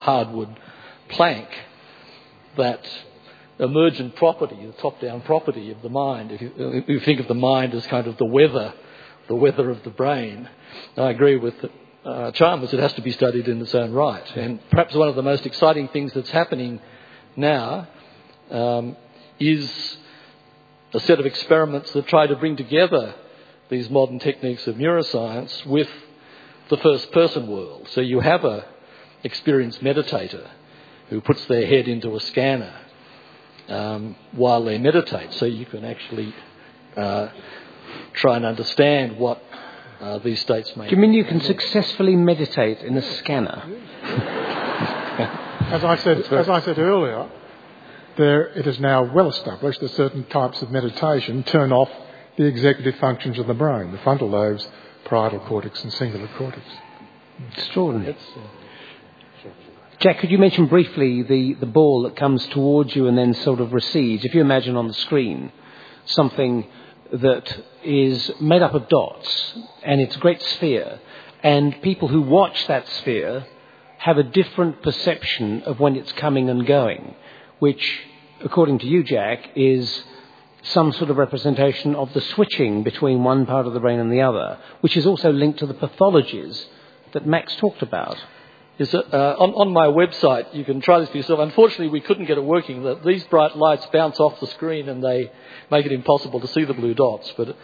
hardwood plank, that emergent property, the top-down property of the mind. If you think of the mind as kind of the weather of the brain, I agree with Chalmers, it has to be studied in its own right. And perhaps one of the most exciting things that's happening now is a set of experiments that try to bring together these modern techniques of neuroscience with the first-person world. So you have a experienced meditator who puts their head into a scanner while they meditate, so you can actually try and understand what these states may be. Do you mean you can successfully meditate in a scanner? As I said earlier, it is now well established that certain types of meditation turn off the executive functions of the brain, the frontal lobes, parietal cortex and cingulate cortex. Extraordinary. Jack, could you mention briefly the ball that comes towards you and then sort of recedes? If you imagine on the screen something that is made up of dots and it's a great sphere, and people who watch that sphere have a different perception of when it's coming and going, which, according to you, Jack, is some sort of representation of the switching between one part of the brain and the other, which is also linked to the pathologies that Max talked about. On my website, you can try this for yourself. Unfortunately, we couldn't get it working. These bright lights bounce off the screen and they make it impossible to see the blue dots. But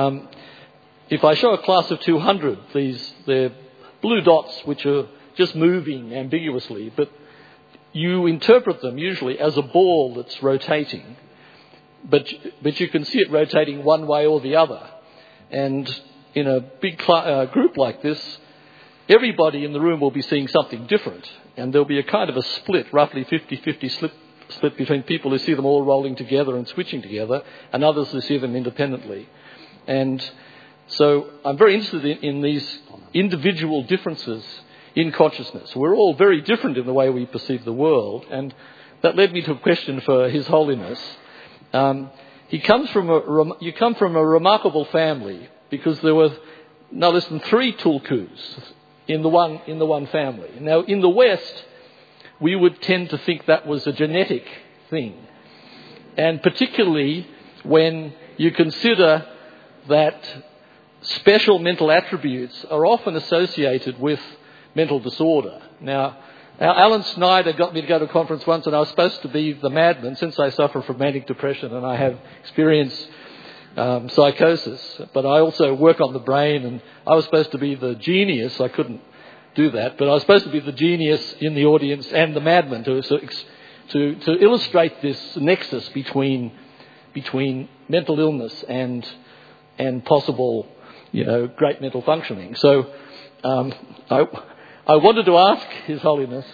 if I show a class of 200, they're blue dots which are just moving ambiguously, but you interpret them usually as a ball that's rotating, but you can see it rotating one way or the other. And in a big group like this, everybody in the room will be seeing something different, and there'll be a kind of a split, roughly 50-50 split between people who see them all rolling together and switching together, and others who see them independently. And so I'm very interested in these individual differences in consciousness. We're all very different in the way we perceive the world, and that led me to a question for His Holiness. You come from a remarkable family, because there were no less than 3 Tulkus in the one family. Now, in the West, we would tend to think that was a genetic thing, and particularly when you consider that special mental attributes are often associated with mental disorder. Now, Alan Snyder got me to go to a conference once, and I was supposed to be the madman, since I suffer from manic depression and I have experienced psychosis, but I also work on the brain, and I was supposed to be the genius. I couldn't do that, but I was supposed to be the genius in the audience and the madman to illustrate this nexus between mental illness and possible, great mental functioning. So I wanted to ask His Holiness,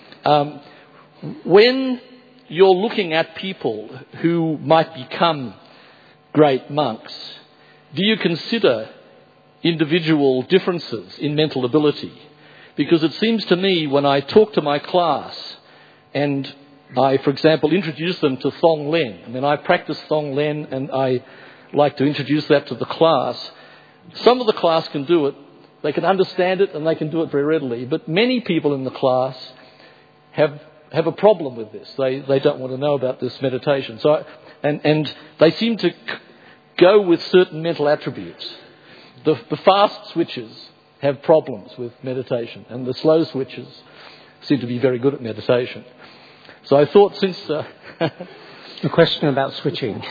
when you're looking at people who might become great monks, do you consider individual differences in mental ability? Because it seems to me, when I talk to my class and I, for example, introduce them to Thong Len, I practice Thong Len and I like to introduce that to the class, some of the class can do it, they can understand it and they can do it very readily, but many people in the class have a problem with this. They don't want to know about this meditation. So, and they seem to go with certain mental attributes. The fast switches have problems with meditation, and the slow switches seem to be very good at meditation. So I thought, since a question about switching.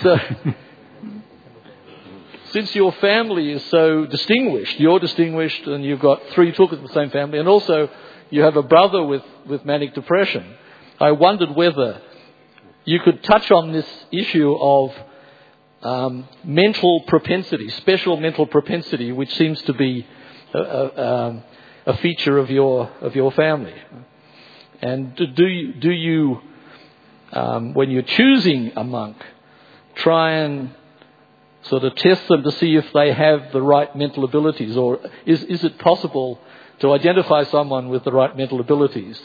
Since your family is so distinguished, you're distinguished, and you've got 3 Tulkus in the same family, and also you have a brother with manic depression, I wondered whether you could touch on this issue of mental propensity, special mental propensity, which seems to be a feature of your family. And do you when you're choosing a monk, try and sort of test them to see if they have the right mental abilities, or is it possible to identify someone with the right mental abilities?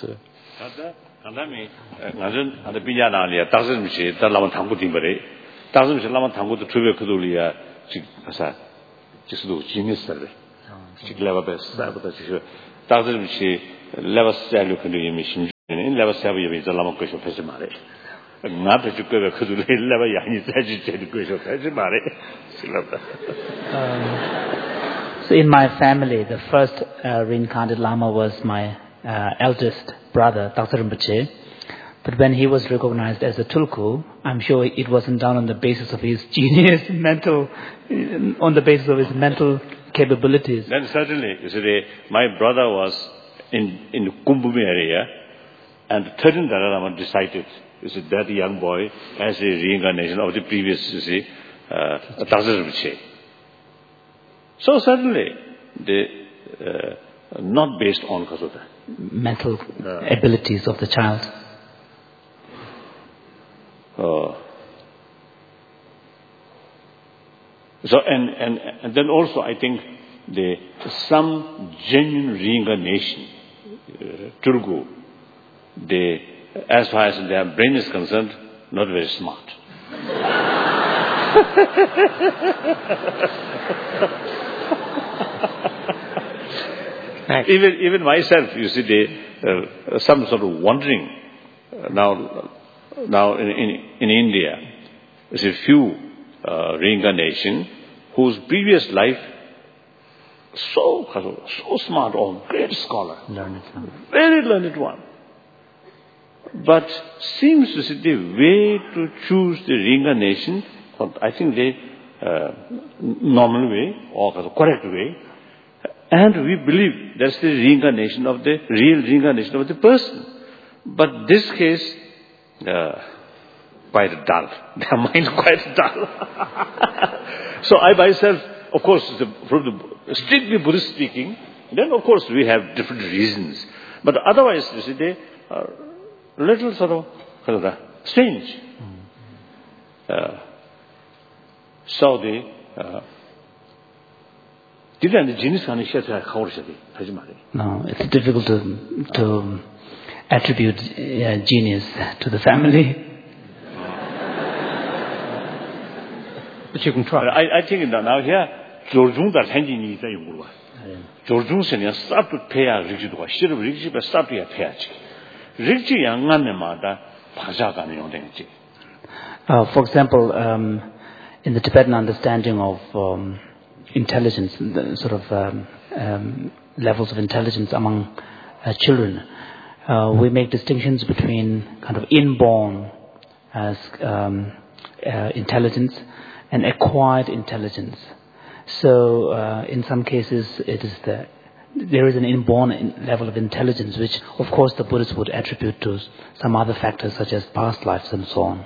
Never say we is a lama question for Mare. Not that you could have never Yanni agitated question for Mare. So in my family, the first reincarnated Lama was my eldest brother, Dr. Rinpoche. But when he was recognized as a Tulku, I'm sure it wasn't done on the basis of his genius, on the basis of his mental capabilities. Then certainly, you see, my brother was in Kumbhumi area, and the 13th Dalai Lama decided, you see, that young boy as a reincarnation of the previous, you see, Dr. Rinpoche. So certainly, not based on mental abilities of the child. So and then also I think some genuine reincarnation, Turgu, as far as their brain is concerned, not very smart. Even myself, you see, some sort of wondering. Now in India, there's a few reincarnation whose previous life so smart or great scholar, very learned one. But seems to see the way to choose the reincarnation, I think the normal way or the correct way, and we believe that's the reincarnation of the real reincarnation of the person. But this case, quite dull. Their mind quite dull. So I myself, of course, from the strictly Buddhist speaking, then of course we have different reasons. But otherwise, you see, they are little sort of strange. So the no, it's difficult to attribute genius to the family. But you can try. I think now here, Georgian that Henry needs a Yungua. Georgian senior start to pay a rigid or shit of rigid, but start to pay a rigid young Namada, Pajagan Yondenji. For example, in the Tibetan understanding of intelligence, the sort of levels of intelligence among children, we make distinctions between kind of inborn as intelligence and acquired intelligence. So in some cases there is an inborn level of intelligence which of course the Buddhists would attribute to some other factors such as past lives and so on.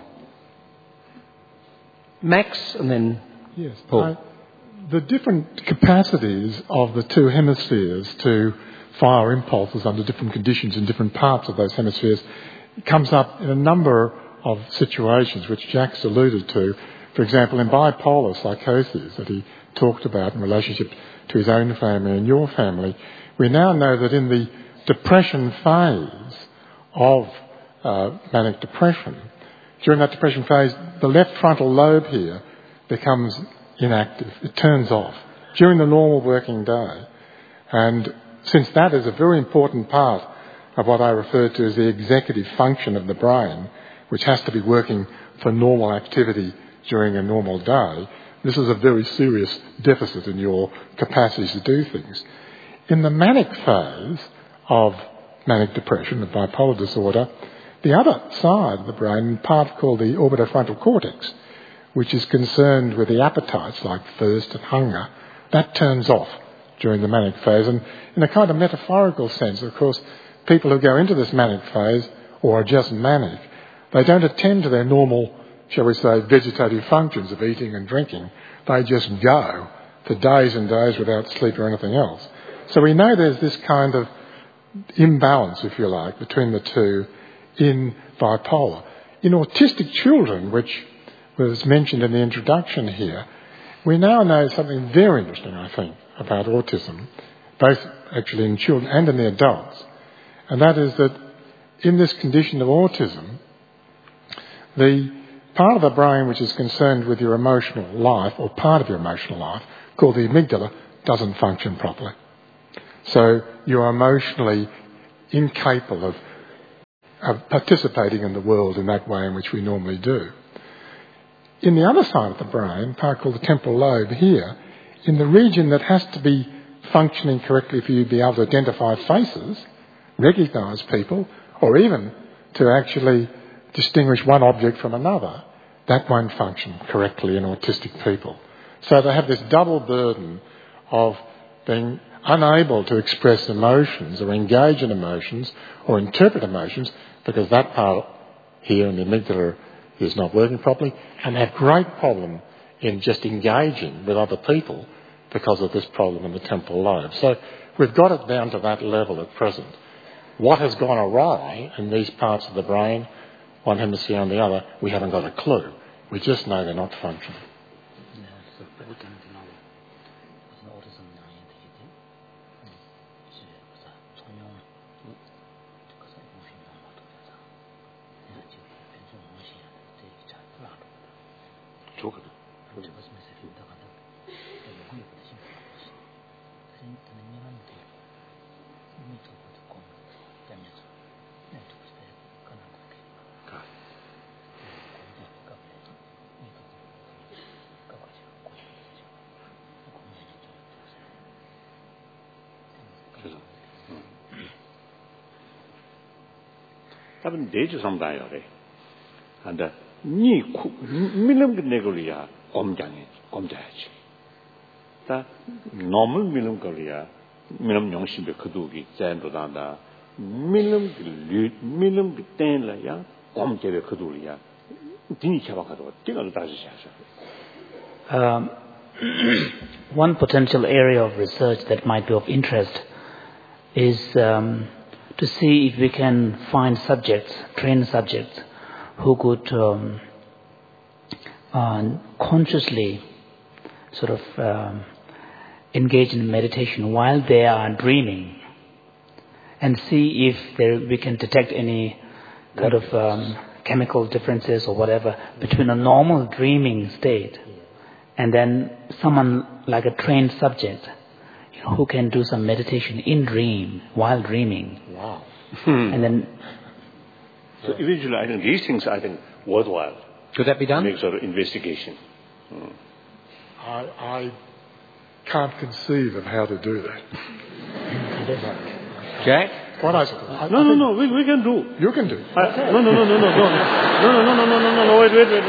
Max and then Paul. The different capacities of the two hemispheres to fire impulses under different conditions in different parts of those hemispheres comes up in a number of situations which Jack's alluded to. For example, in bipolar psychosis that he talked about in relationship to his own family and your family, we now know that in the depression phase of manic depression, during that depression phase, the left frontal lobe here becomes inactive. It turns off during the normal working day. And since that is a very important part of what I refer to as the executive function of the brain, which has to be working for normal activity during a normal day, this is a very serious deficit in your capacities to do things. In the manic phase of manic depression, the bipolar disorder, the other side of the brain, part called the orbitofrontal cortex, which is concerned with the appetites like thirst and hunger, that turns off during the manic phase. And in a kind of metaphorical sense, of course, people who go into this manic phase or are just manic, they don't attend to their normal, shall we say, vegetative functions of eating and drinking. They just go for days and days without sleep or anything else. So we know there's this kind of imbalance, if you like, between the two in bipolar. In autistic children, which was mentioned in the introduction here, we now know something very interesting, I think, about autism, both actually in children and in the adults. And that is that in this condition of autism, the part of the brain which is concerned with your emotional life, or part of your emotional life, called the amygdala, doesn't function properly. So you're emotionally incapable of participating in the world in that way in which we normally do. In the other side of the brain, part called the temporal lobe here, in the region that has to be functioning correctly for you to be able to identify faces, recognise people, or even to actually distinguish one object from another, that won't function correctly in autistic people. So they have this double burden of being unable to express emotions or engage in emotions or interpret emotions because that part here in the amygdala is not working properly, and they have great problem in just engaging with other people because of this problem in the temporal lobe. So we've got it down to that level at present. What has gone awry in these parts of the brain, one hemisphere and the other, we haven't got a clue. We just know they're not functioning. 답은 내주 상다요래. 한다. 니 밀름 내고리야 검자야지. 다 normal 밀름 거리야. 밀름 용심be 그두기 짠도단다. 밀름 땡라야 검제베 그두리야. 디니 쳐봐가도 띵을 다시 하셔. One potential area of research that might be of interest is to see if we can find subjects, trained subjects, who could consciously sort of engage in meditation while they are dreaming, and see if we can detect any kind of chemical differences or whatever between a normal dreaming state and then someone like a trained subject who can do some meditation in dream while dreaming. Wow. And then so eventually I think these things worthwhile. Could that be done? Make sort of investigation. I can't conceive of how to do that. Jack? No, we can do. You can do. No, wait.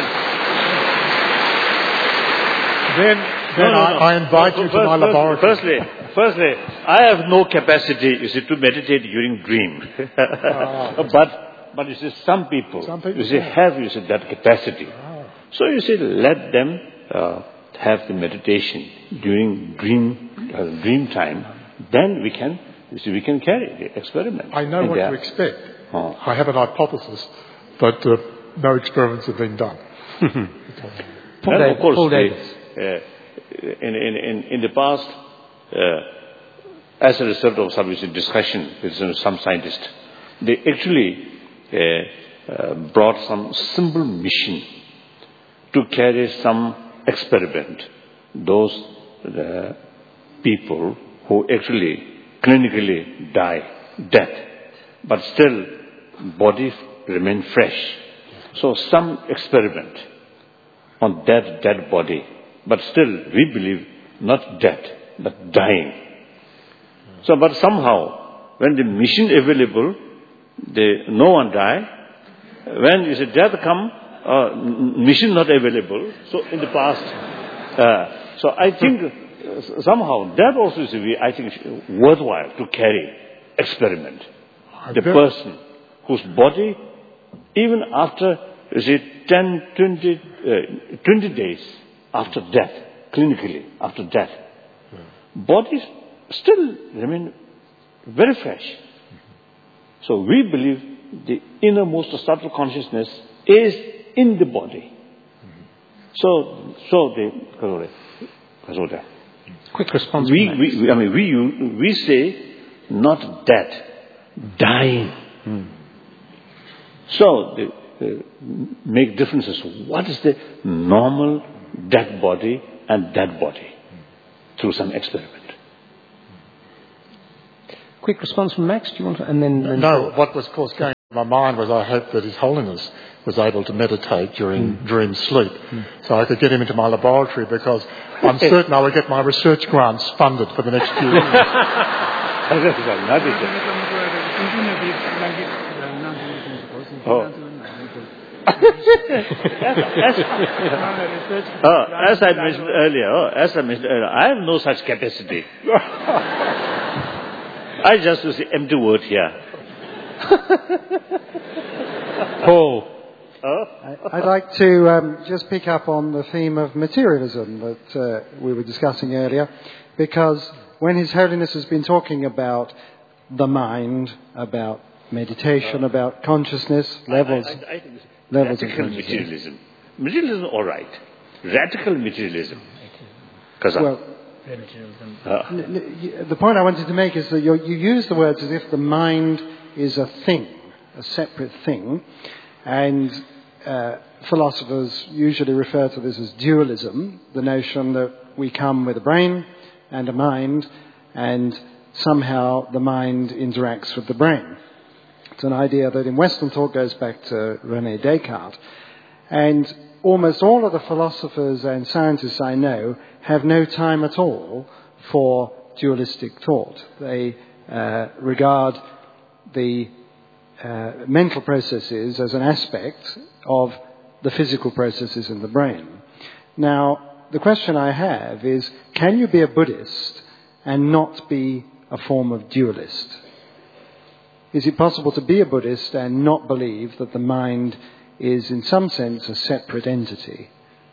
Then I invite you to my laboratory. Firstly, I have no capacity, you see, to meditate during dream. But you see, some people you see, have that capacity. So you see, let them have the meditation during dream time. Then we can carry the experiment. I know what to expect. I have an hypothesis, but no experiments have been done. Of course, in the past, as a result of some discussion with some scientists, they actually brought some simple mission to carry some experiment. Those people who actually clinically death, but still body remain fresh. So some experiment on that dead body, but still we believe not dead, but dying. So, but somehow when the mission available, no one die. When is a death come, mission not available. So in the past, so I think somehow that also is, I think, worthwhile to carry experiment. The person whose body, even after, 10, 20 days after death, clinically after death, bodies still remain very fresh. So we believe the innermost subtle consciousness is in the body. So Quick response. We say not death, dying. So make differences. What is the normal dead body and dead body through some experiment? Quick response from Max. Do you want to? And then no. What was going My mind was, I hope that His Holiness was able to meditate during dream sleep, so I could get him into my laboratory, because I'm certain I would get my research grants funded for the next few years. As I mentioned earlier, I have no such capacity. I just use the empty word here. Paul. I'd like to just pick up on the theme of materialism that we were discussing earlier, because when His Holiness has been talking about the mind, about meditation, about consciousness, levels of radical materialism. Materialism, all right. Radical materialism. Well, the point I wanted to make is that you use the words as if the mind is a thing, a separate thing, and philosophers usually refer to this as dualism, the notion that we come with a brain and a mind, and somehow the mind interacts with the brain. It's an idea that in Western thought goes back to René Descartes, and almost all of the philosophers and scientists I know have no time at all for dualistic thought. They regard the mental processes as an aspect of the physical processes in the brain. Now, the question I have is, can you be a Buddhist and not be a form of dualist? Is it possible to be a Buddhist and not believe that the mind is in some sense a separate entity?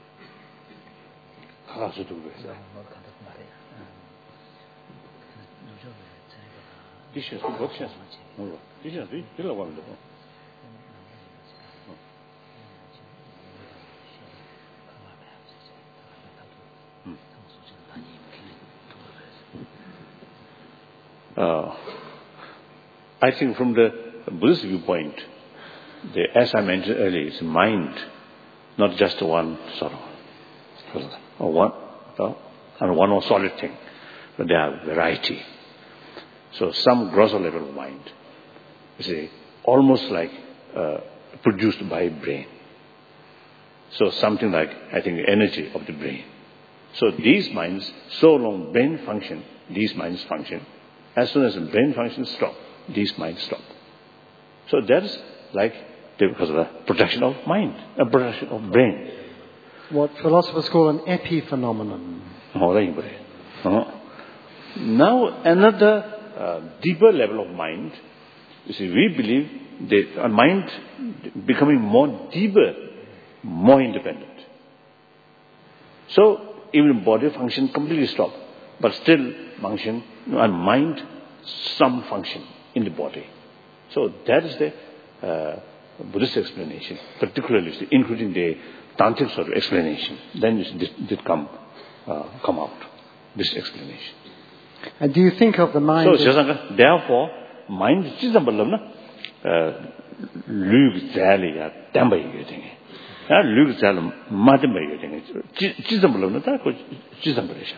I think from the Buddhist viewpoint, as I mentioned earlier, it's mind, not just one sort of, or one or solid thing, but there are variety. So some grosser level of mind, you see, almost like produced by brain. So something like, I think, energy of the brain. So these minds, so long brain function, these minds function. As soon as the brain functions stop, these minds stop. So that's like because of the protection of mind, a protection of brain. What philosophers call an epiphenomenon. Now another deeper level of mind. You see, we believe that a mind becoming more deeper, more independent. So even body function completely stop, but still function, and mind some function in the body. So that is the Buddhist explanation, particularly including the Tantric sort of explanation. Then this did come out, this explanation. And do you think of the mind... So, therefore, mind is just a lug zali ya damba yuding. Lug zal madamba yuding. Jizambalum, that was Jizambarisha.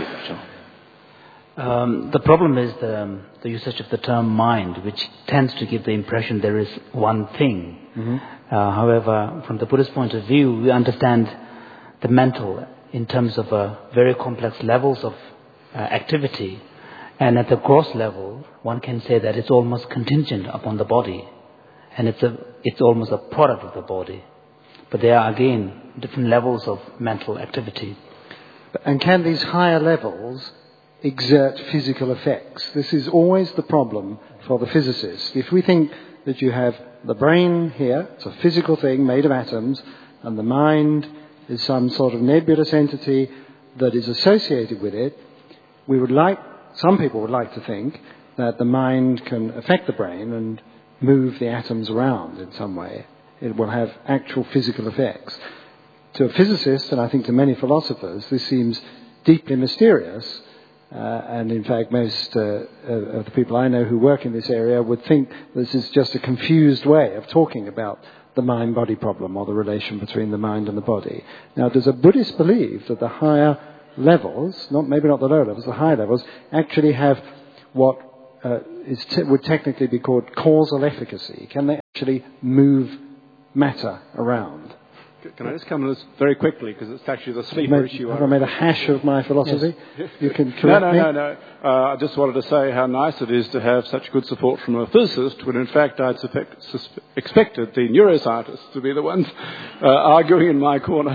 The problem is the usage of the term mind, which tends to give the impression there is one thing. Mm-hmm. However, from the Buddhist point of view, we understand the mental in terms of very complex levels of activity. And at the gross level, one can say that it's almost contingent upon the body. And it's almost a product of the body. But there are, again, different levels of mental activity. And can these higher levels exert physical effects? This is always the problem for the physicist. If we think that you have the brain here, it's a physical thing made of atoms, and the mind is some sort of nebulous entity that is associated with it, some people would like to think that the mind can affect the brain and move the atoms around in some way. It will have actual physical effects. To a physicist, and I think to many philosophers, this seems deeply mysterious. And in fact, most of the people I know who work in this area would think this is just a confused way of talking about the mind-body problem, or the relation between the mind and the body. Now, does a Buddhist believe that the higher levels, maybe not the lower levels, the higher levels, actually have what would technically be called causal efficacy? Can they actually move matter around. Can I just come on this very quickly, because it's actually the sleeper issue. Have I made a hash of my philosophy? Yes. You can correct me. No. I just wanted to say how nice it is to have such good support from a physicist, when in fact I'd expected the neuroscientists to be the ones arguing in my corner.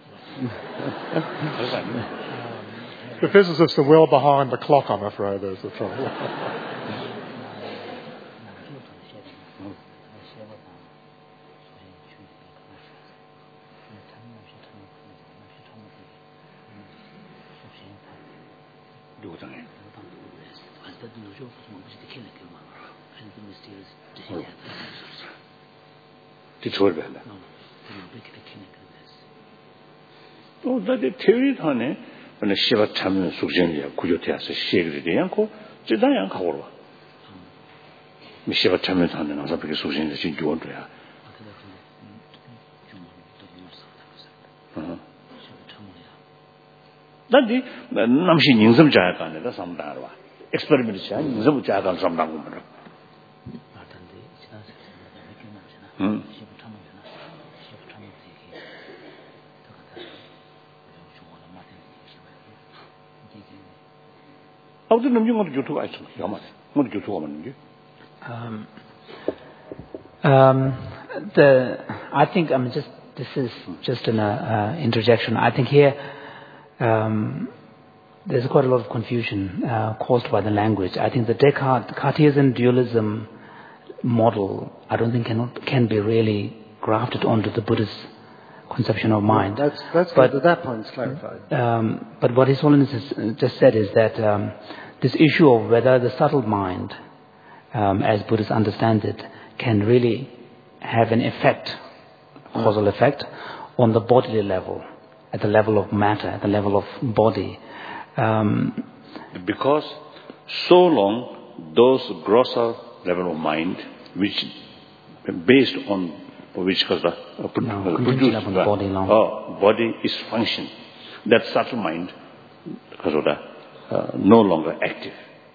The physicists are well behind the clock, I'm afraid, there's the trouble. the theory 하네. 근데 시바 참는 숙전이야. 구조태서 시행이 되고 지다양 가고로. 미시바 참는 하는 항상 그게 숙전이 진짜 좋은데야. 난디 남시 인성 자야간에다 삼다와. experiment이야. 인성 자야간 삼다고 말아. 아무튼 남중 어디 교토가 있어. 야만. 어디 교토가 맞는지? I think this is just an interjection. I think here there's quite a lot of confusion caused by the language. I think the Cartesian dualism model, I don't think can be really grafted onto the Buddhist conception of mind. That's that point's clarified. But what His Holiness has just said is that this issue of whether the subtle mind, as Buddhists understand it, can really have an effect, causal effect, on the bodily level, at the level of matter, at the level of body. Because so long those grosser level of mind, which based on which cause produced body is function, that subtle mind because of that no longer active.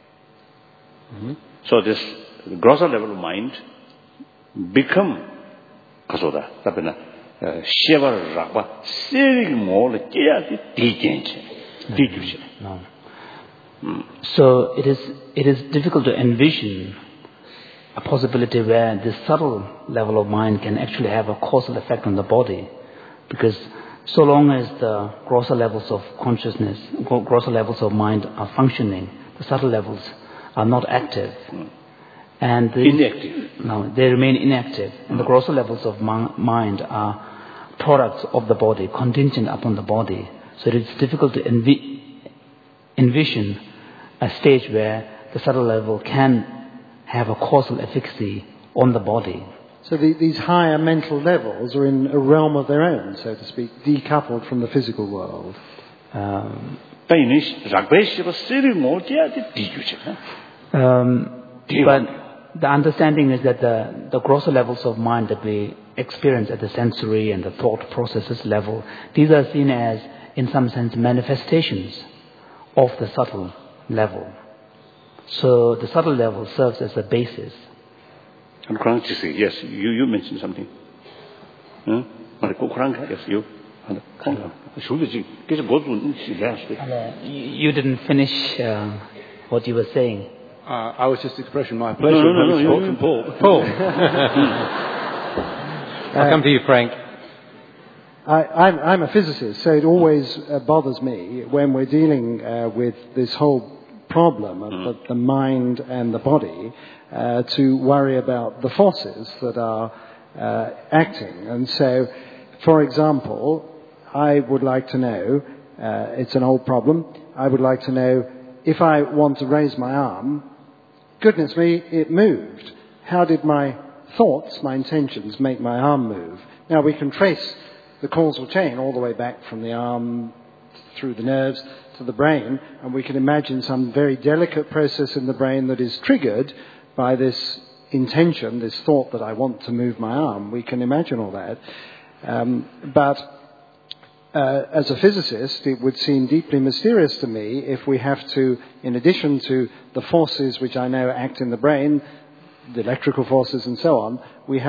So this grosser level of mind become because of that. Shiva Rakba sering more So it is difficult to envision a possibility where this subtle level of mind can actually have a causal effect on the body, because so long as the grosser levels of consciousness, grosser levels of mind are functioning, the subtle levels are not active. And inactive. No, they remain inactive. And the grosser levels of mind are products of the body, contingent upon the body. So it is difficult to envision a stage where the subtle level can have a causal efficacy on the body. So these higher mental levels are in a realm of their own, so to speak, decoupled from the physical world. But the understanding is that the grosser levels of mind that we experience at the sensory and the thought processes level, these are seen as, in some sense, manifestations of the subtle level. So the subtle level serves as a basis. And yes, you mentioned something. Yes, you. You didn't finish what you were saying. I was just expressing my pleasure. No, from Paul. Paul. I'll come to you, Frank. I'm a physicist, so it always bothers me when we're dealing with this whole problem of the mind and the body to worry about the forces that are acting. And so, for example, I would like to know, it's an old problem, I would like to know if I want to raise my arm, goodness me, it moved. How did my thoughts, my intentions, make my arm move? Now we can trace the causal chain all the way back from the arm through the nerves to the brain, and we can imagine some very delicate process in the brain that is triggered by this intention, this thought that I want to move my arm. We can imagine all that. But as a physicist, it would seem deeply mysterious to me if we have to, in addition to the forces which I know act in the brain, the electrical forces and so on, we have